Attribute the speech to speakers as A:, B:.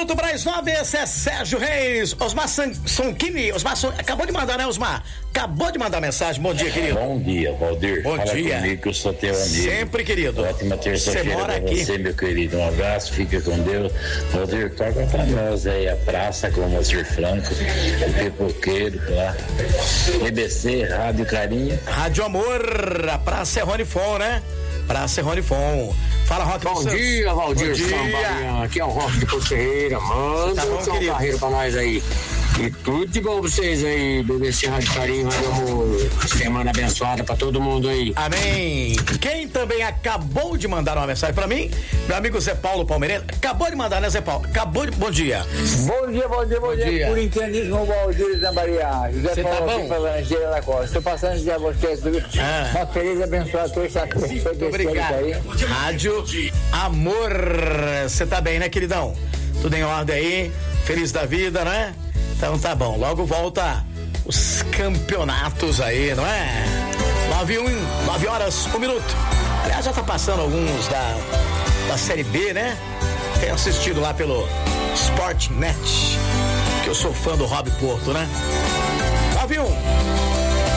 A: minuto para as 9, esse é Sérgio Reis. Osmar Sonquini, acabou de mandar, né, Osmar? Acabou de mandar mensagem. Bom dia, querido.
B: Bom dia, Valdir.
A: Bom dia.
B: Comigo que eu sou teu amigo.
A: Sempre, querido.
B: Ótima terça-feira
A: Você mora
B: pra
A: aqui.
B: você, meu querido. Um abraço, fica com Deus. Valdir, toca pra nós aí a praça com o Moacir Franco, o Pipoqueiro, lá. EBC, Rádio Carinha.
A: Rádio Amor, a Praça Rony Fon, né? Praça Rony Fon. Fala, Roque.
C: Bom dia, Valdir Sambarian. Aqui é o Roque de Porto Ferreira. Manda um carreiro pra nós aí. E tudo de bom pra vocês aí, BBC Rádio Carinho, Rádio Amor. Semana abençoada pra todo mundo aí.
A: Amém. Quem também acabou de mandar uma mensagem pra mim, meu amigo Zé Paulo Palmeirense, acabou de mandar, né, Zé Paulo? Bom dia.
D: Bom dia. Por internismo, Valdir Zambarian. José
A: Você
D: Paulo
A: tá bom?
D: aqui falando, Gira da Costa. Estou passando de vocês. Uma feliz e abençoada terça-feira.
A: Muito obrigado. Rádio Amor. Você tá bem, né, queridão? Tudo em ordem aí? Feliz da vida, né? Então tá bom. Logo volta os campeonatos aí, não é? 9 horas, 1 minuto. Aliás, já tá passando alguns da Série B, né? Tenho assistido lá pelo Sportnet, que eu sou fã do Rob Porto, né? 9-1.